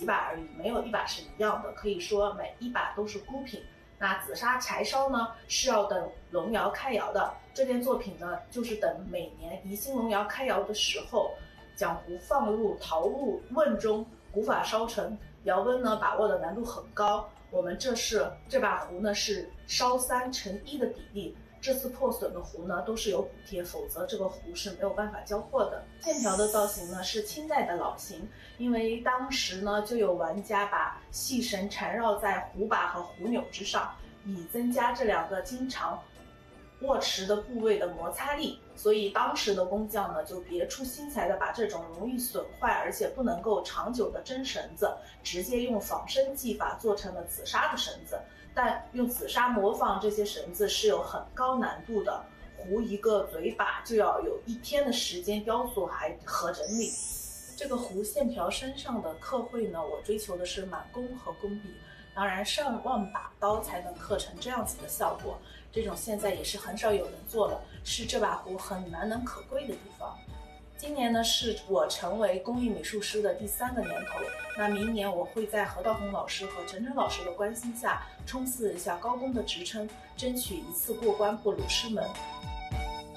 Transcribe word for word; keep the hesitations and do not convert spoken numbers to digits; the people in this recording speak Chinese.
几把而已，没有一把是一样的，可以说每一把都是孤品。那紫砂柴烧呢，是要等龙窑开窑的。这件作品呢，就是等每年宜兴龙窑开窑的时候，将壶放入陶入瓮中，古法烧成。窑温呢，把握的难度很高。我们这是这把壶呢是烧三乘一的比例。这次破损的壶呢都是有补贴，否则这个壶是没有办法交货的。线条的造型呢是清代的老型，因为当时呢就有玩家把细绳缠绕在壶把和壶钮之上，以增加这两个经常握持的部位的摩擦力，所以当时的工匠呢就别出心裁的把这种容易损坏而且不能够长久的真绳子，直接用仿生技法做成了紫砂的绳子。但用紫砂模仿这些绳子是有很高难度的，壶一个嘴把就要有一天的时间雕塑还和整理。这个壶线条身上的刻绘呢，我追求的是满工和工笔，当然上万把刀才能刻成这样子的效果，这种现在也是很少有人做了，是这把壶很难能可贵的地方。今年呢是我成为工艺美术师的第三个年头，那明年我会在何道红老师和陈晨老师的关心下冲刺一下高工的职称，争取一次过关不辱师门。